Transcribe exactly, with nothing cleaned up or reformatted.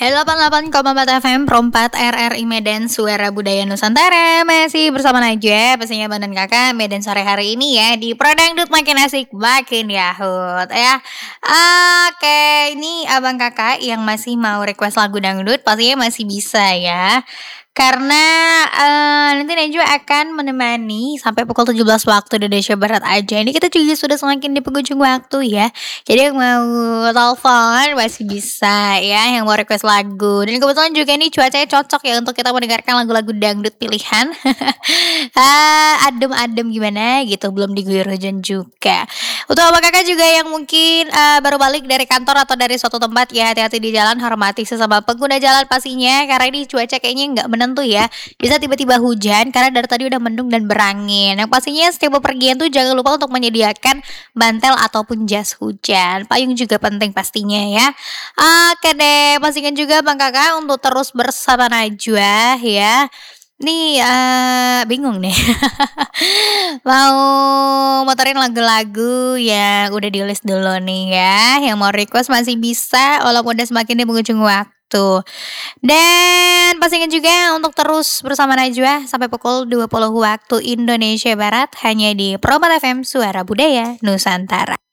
delapan puluh delapan koma empat F M Pro empat R R I Medan Suara Budaya Nusantara. Masih bersama Najwa, pastinya Bang dan Kakak Medan sore hari ini ya di Pro Dangdut makin asik makin yahut ya. Oke, ini Abang Kakak yang masih mau request lagu dangdut pastinya masih bisa ya. Karena eh, nanti Najwa akan menemani sampai pukul tujuh belas waktu Indonesia Barat aja. Ini kita juga sudah semakin di penghujung waktu ya. Jadi yang mau telepon masih bisa ya, yang mau request lagu. Dan kebetulan juga ini cuacanya cocok ya untuk kita mendengarkan lagu-lagu dangdut pilihan. ah, adem-adem gimana gitu, belum diguyur hujan juga. Untuk abang kakak juga yang mungkin eh, baru balik dari kantor atau dari suatu tempat ya, hati-hati di jalan, hormati sesama pengguna jalan pastinya. Karena ini cuaca kayaknya nggak menentu ya. Bisa tiba-tiba hujan karena dari tadi udah mendung dan berangin. Yang pastinya setiap bepergian tuh jangan lupa untuk menyediakan bantal ataupun jas hujan. Payung juga penting pastinya ya. Oke deh, pastikan juga Bang Kakak untuk terus bersama Najwa ya. Nih eh bingung nih. Mau muterin lagu-lagu yang udah di list dulu nih ya. Yang mau request masih bisa walaupun udah semakin di penghujung waktu. Dan pastikan juga untuk terus bersama Najwa sampai pukul dua puluh waktu Indonesia Barat hanya di Pro empat F M Suara Budaya Nusantara.